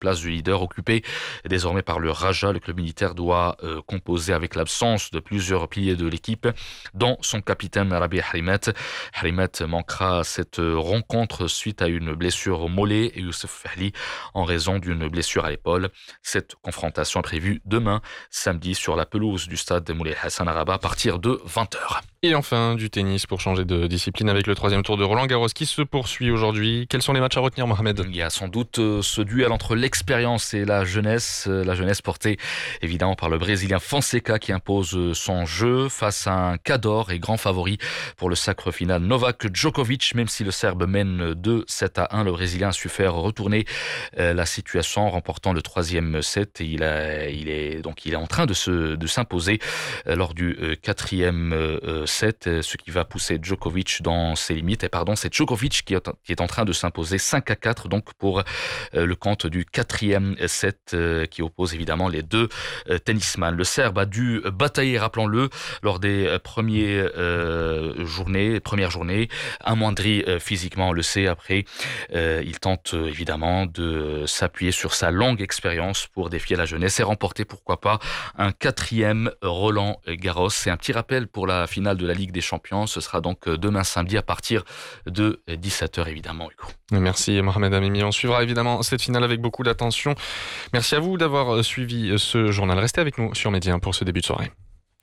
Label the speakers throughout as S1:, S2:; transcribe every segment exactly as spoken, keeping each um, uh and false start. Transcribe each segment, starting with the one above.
S1: place du leader occupée désormais par le Raja. Le club militaire doit euh, composer avec l'absence de plusieurs piliers de l'équipe, dont son capitaine Rabi Harimet. Harimet manquera cette rencontre suite à une blessure au mollet et Youssef Fahli en raison d'une blessure à l'épaule. Cette confrontation est prévue demain, samedi, sur la pelouse du stade de Moulay Hassan à Rabat à partir de vingt heures.
S2: Et enfin, du tennis pour changer de discipline avec le troisième tour de Roland Garros qui se poursuit aujourd'hui. Quels sont les matchs à retenir, Mohamed ?
S1: Il y a sans doute ce duel entre l'expérience et la jeunesse. La jeunesse portée évidemment par le Brésilien Fonseca qui impose son jeu face à un Cador et grand favori pour le sacre final Novak Djokovic. Même si le Serbe mène deux sept à un, le Brésilien a su faire retourner la situation en remportant le troisième set. Il, a, il, est, donc, il est en train de, se, de s'imposer lors du quatrième set, ce qui va pousser Djokovic dans ses limites. Et pardon, c'est Djokovic qui est, qui est en train de s'imposer cinq à quatre donc pour euh, le compte du quatrième set euh, qui oppose évidemment les deux euh, tennisman. Le Serbe a dû batailler, rappelons-le, lors des euh, premiers euh, journées, premières journées, amoindri euh, physiquement, on le sait. Après, euh, il tente euh, évidemment de s'appuyer sur sa longue expérience pour défier la jeunesse et remporter, pourquoi pas, un quatrième Roland Garros. C'est un petit rappel pour la finale de la Ligue des Champions. Ce sera donc demain samedi à partir de dix-sept heures, évidemment, Hugo.
S2: Merci Mohamed Amimi. On suivra évidemment cette finale avec beaucoup d'attention. Merci à vous d'avoir suivi ce journal. Restez avec nous sur Média pour ce début de soirée.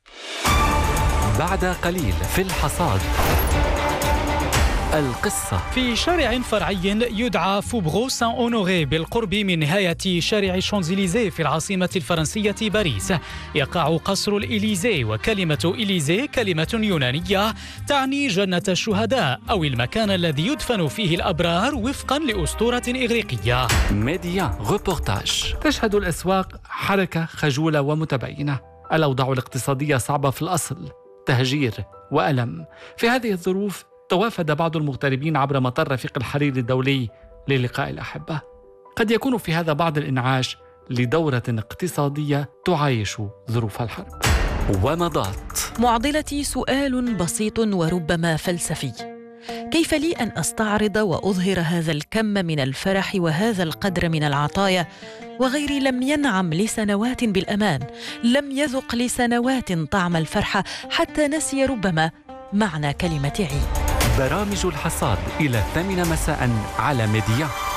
S3: بعد قليل في الحصاد القصة
S4: في شارع فرعي يدعى فوبغو سان أونوري بالقرب من نهاية شارع شانزليزيه في العاصمة الفرنسية باريس يقع قصر الإليزيه، وكلمة إليزيه كلمة يونانية تعني جنة الشهداء أو المكان الذي يدفن فيه الأبرار وفقا لأسطورة إغريقية.
S3: ميديا ريبورتاج. تشهد الأسواق حركة خجولة ومتباينة. الأوضاع الاقتصادية صعبة في الأصل، تهجير وألم. في هذه الظروف توافد بعض المغتربين عبر مطار رفيق الحرير الدولي للقاء الأحبة. قد يكون في هذا بعض الإنعاش لدورة اقتصادية تعايش ظروف الحرب.
S5: ومضات معضلتي سؤال بسيط وربما فلسفي: كيف لي أن أستعرض وأظهر هذا الكم من الفرح وهذا القدر من العطايا وغيري لم ينعم لسنوات بالأمان، لم يذق لسنوات طعم الفرحة، حتى نسي ربما معنى كلمة عيد.
S3: برامج الحصاد إلى الثامنة مساء على ميديا.